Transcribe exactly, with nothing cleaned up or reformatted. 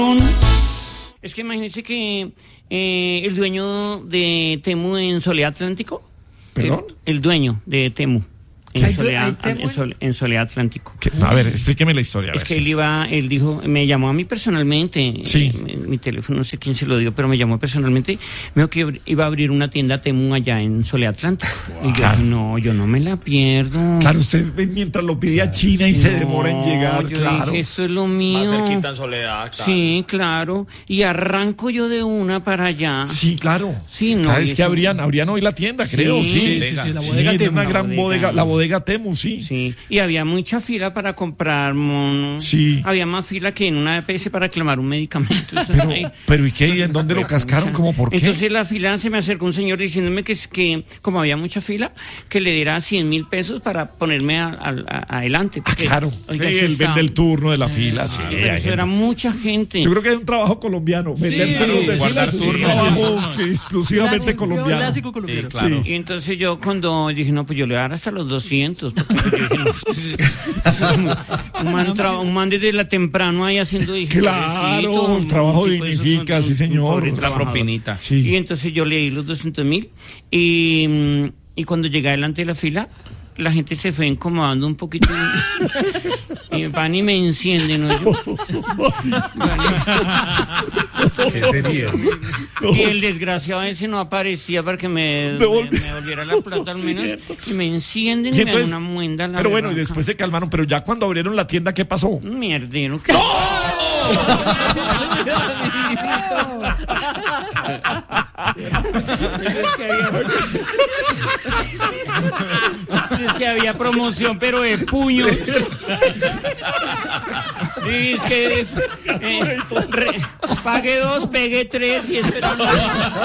Es que imagínese que eh, el dueño de Temu en Soledad Atlántico. ¿Perdón? El, el dueño de Temu. En ¿Hay, Soledad, hay en, Sol, en Soledad Atlántico. ¿Qué? A ver, explíqueme la historia. A Es ver que si- él iba, él dijo, me llamó a mí personalmente. Sí. eh, mi teléfono, no sé quién se lo dio, pero me llamó personalmente. Me dijo que iba a abrir una tienda Temu allá en Soledad Atlántico. Wow. Y yo dije, no, yo no me la pierdo. Claro, usted ve mientras lo pide a China y se No, demora en llegar, yo claro. dije, esto es lo mío. Más cerquita en Soledad, claro. Sí, claro. Y arranco yo de una para allá. Sí, claro. Sí, no, ¿Sabes y que eso- abrían, abrían hoy la tienda, creo? Sí, Sí, sí, sí, la bodega sí, Temu. una La gran bodega. bodega, la bodega Temu, sí. Sí, y había mucha fila para comprar monos. Sí. Había más fila que en una E P S para reclamar un medicamento. Eso Pero, ahí. pero ¿y qué? ¿Y en dónde lo cascaron? ¿Cómo por qué? Entonces la fila se me acercó un señor diciéndome que, es que como había mucha fila, que le diera cien mil pesos para ponerme a- a- a- adelante. Ah, porque, claro. oiga, Sí, eso él está- vende el turno de la fila, sí. Pero hay eso gente. era mucha gente. Yo creo que es un trabajo colombiano. Vender turnos de guardar fila es un turno. trabajo exclusivamente Clásico, colombiano. clásico colombiano. Sí, claro. Y entonces yo cuando dije, no, pues yo le voy a dar hasta los doscientos. Porque yo dije, no, un, man tra- un man desde la temprano ahí haciendo... dije, Claro, pobrecito, el trabajo un tipo de esos, dignifica, un- sí, un señor. pobre La trabajador. propinita. Sí. Y entonces yo le di los doscientos mil y, mm, y cuando llegué delante de la fila, la gente se fue incomodando un poquito y, y van y me encienden, ¿no? Yo- ¿Qué sería? y el desgraciado ese no aparecía para que me, me, Devolvi- me volviera la plata al menos y me encienden y, Y me dan entonces- una muenda en la Pero bueno, y berraca. después se calmaron, pero ya cuando abrieron la tienda, ¿qué pasó? Un mierdero. ¿Qué? Es que había- es que había promoción, pero de puños. Y es que eh, re- pague dos, pegue tres y espera.